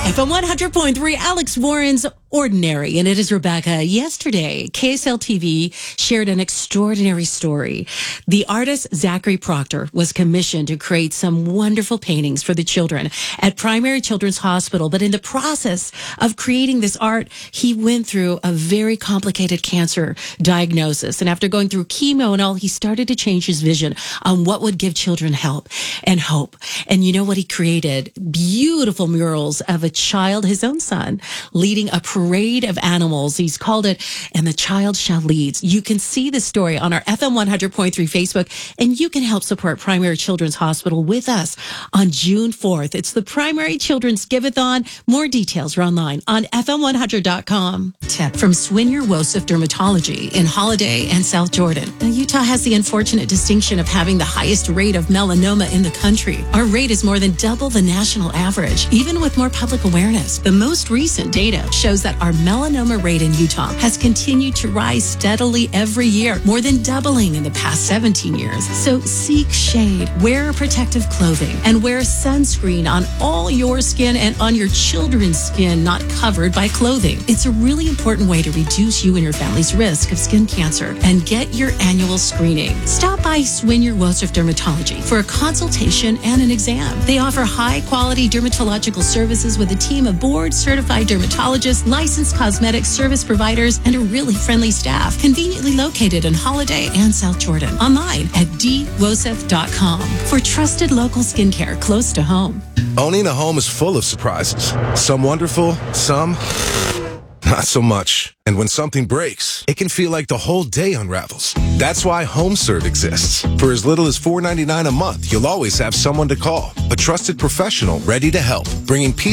FM 100.3, Alex Warren's Ordinary. And it is Rebecca. Yesterday, KSL TV shared an extraordinary story. The artist Zachary Proctor was commissioned to create some wonderful paintings for the children at Primary Children's Hospital. But in the process of creating this art, he went through a very complicated cancer diagnosis. And after going through chemo and all, he started to change his vision on what would give children help and hope. And you know what he created? Beautiful murals of a child, his own son, leading a parade of animals. He's called it "And the Child Shall Lead." You can see the story on our FM 100.3 Facebook, and you can help support Primary Children's Hospital with us on June 4th. It's the Primary Children's Give-a-thon. More details are online on FM100.com. Tip from Swinyer Wosef Dermatology in Holiday and South Jordan. Now, Utah has the unfortunate distinction of having the highest rate of melanoma in the country. Our rate is more than double the national average, even with more public awareness. The most recent data shows that our melanoma rate in Utah has continued to rise steadily every year, more than doubling in the past 17 years. So seek shade, wear protective clothing, and wear sunscreen on all your skin and on your children's skin not covered by clothing. It's a really important way to reduce you and your family's risk of skin cancer. And get your annual screening. Stop by Swinyer Wosef Dermatology for a consultation and an exam. They offer high-quality dermatological services with a team of board-certified dermatologists, licensed cosmetic service providers, and a really friendly staff, conveniently located in Holiday and South Jordan. Online at dwosef.com for trusted local skincare close to home. Owning a home is full of surprises. Some wonderful, some not so much. And when something breaks, it can feel like the whole day unravels. That's why HomeServe exists. For as little as $4.99 a month, you'll always have someone to call. A trusted professional ready to help, bringing peace